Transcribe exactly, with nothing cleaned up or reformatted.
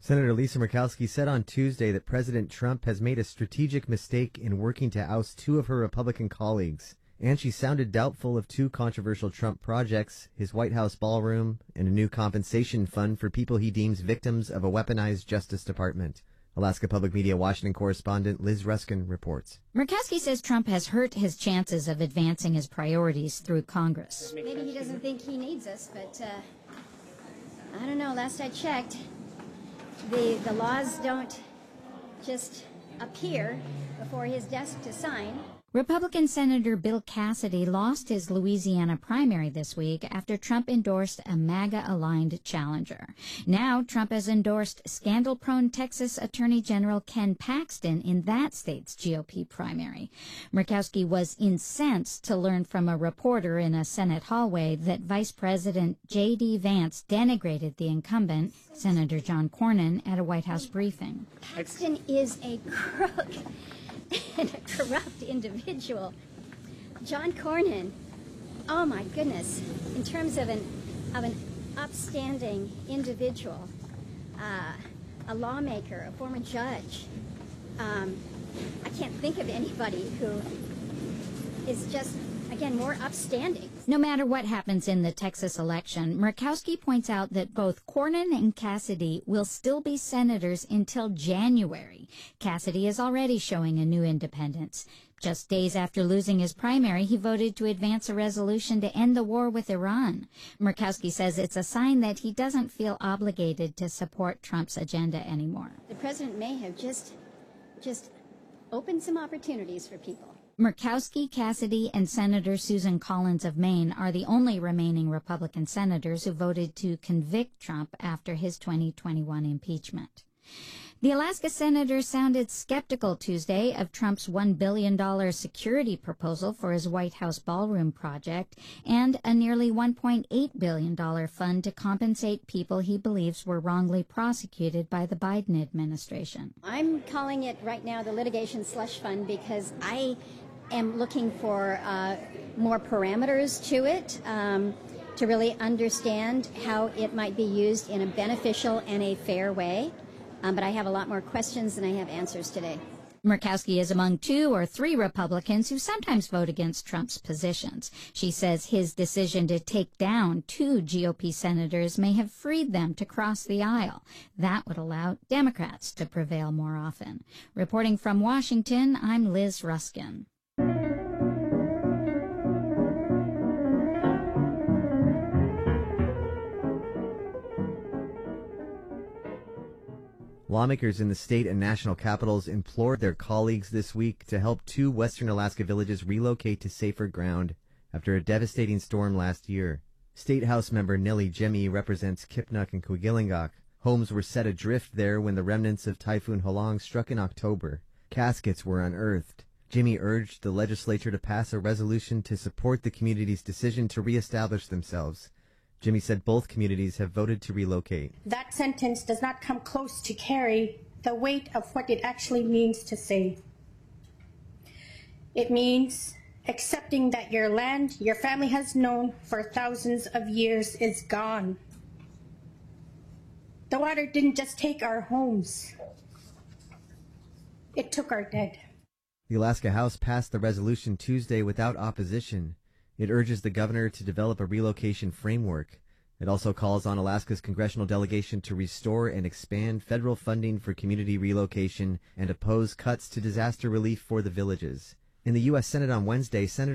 Senator Lisa Murkowski said on Tuesday that President Trump has made a strategic mistake in working to oust two of her Republican colleagues, and she sounded doubtful of two controversial Trump projects, his White House ballroom and a new compensation fund for people he deems victims of a weaponized Justice Department. Alaska Public Media Washington correspondent Liz Ruskin reports. Murkowski says Trump has hurt his chances of advancing his priorities through Congress. Maybe he doesn't think he needs us, but uh, I don't know. Last I checked, the, the laws don't just appear before his desk to sign. Republican Senator Bill Cassidy lost his Louisiana primary this week after Trump endorsed a MAGA-aligned challenger. Now, Trump has endorsed scandal-prone Texas Attorney General Ken Paxton in that state's G O P primary. Murkowski was incensed to learn from a reporter in a Senate hallway that Vice President J D Vance denigrated the incumbent, Senator John Cornyn, at a White House briefing. Paxton is a crook and a corrupt individual. John Cornyn, oh my goodness, in terms of an of an upstanding individual, uh, a lawmaker, a former judge, um, I can't think of anybody who is just, again, more upstanding. No matter what happens in the Texas election, Murkowski points out that both Cornyn and Cassidy will still be senators until January. Cassidy is already showing a new independence. Just days after losing his primary, he voted to advance a resolution to end the war with Iran. Murkowski says it's a sign that he doesn't feel obligated to support Trump's agenda anymore. The president may have just, just opened some opportunities for people. Murkowski, Cassidy, and Senator Susan Collins of Maine are the only remaining Republican senators who voted to convict Trump after his twenty twenty-one impeachment. The Alaska senator sounded skeptical Tuesday of Trump's one billion dollars security proposal for his White House ballroom project and a nearly one point eight billion dollars fund to compensate people he believes were wrongly prosecuted by the Biden administration. I'm calling it right now the litigation slush fund because I am looking for uh, more parameters to it um, to really understand how it might be used in a beneficial and a fair way. Um, but I have a lot more questions than I have answers today. Murkowski is among two or three Republicans who sometimes vote against Trump's positions. She says his decision to take down two G O P senators may have freed them to cross the aisle. That would allow Democrats to prevail more often. Reporting from Washington, I'm Liz Ruskin. Lawmakers in the state and national capitals implored their colleagues this week to help two western Alaska villages relocate to safer ground after a devastating storm last year. State House member Nellie Jemmy represents Kipnuk and Kwigillingok. Homes were set adrift there when the remnants of Typhoon Halong struck in October. Caskets were unearthed. Jimmy urged the legislature to pass a resolution to support the community's decision to reestablish themselves. Jimmy said both communities have voted to relocate. That sentence does not come close to carry the weight of what it actually means to say. It means accepting that your land your family has known for thousands of years is gone. The water didn't just take our homes. It took our dead. The Alaska House passed the resolution Tuesday without opposition. It urges the governor to develop a relocation framework. It also calls on Alaska's congressional delegation to restore and expand federal funding for community relocation and oppose cuts to disaster relief for the villages. In the U S Senate on Wednesday, Senator